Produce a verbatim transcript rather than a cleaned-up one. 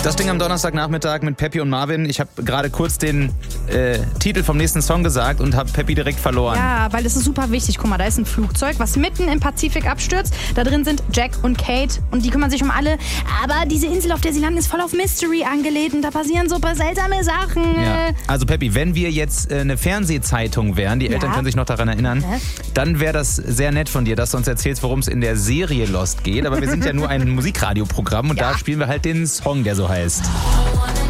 Das Ding am Donnerstagnachmittag mit Peppi und Marvin. Ich habe gerade kurz den äh, Titel vom nächsten Song gesagt und habe Peppi direkt verloren. Ja, weil es ist super wichtig. Guck mal, da ist ein Flugzeug, was mitten im Pazifik abstürzt. Da drin sind Jack und Kate und die kümmern sich um alle. Aber diese Insel, auf der sie landen, ist voll auf Mystery angelegt und da passieren so paar seltsame Sachen. Ja. Also Peppi, wenn wir jetzt äh, eine Fernsehzeitung wären, die Eltern Ja. können sich noch daran erinnern, Hä? dann wäre das sehr nett von dir, dass du uns erzählst, worum es in der Serie Lost geht. Aber wir sind ja nur ein Musikradioprogramm und Ja. da spielen wir halt den Song, der so heißt.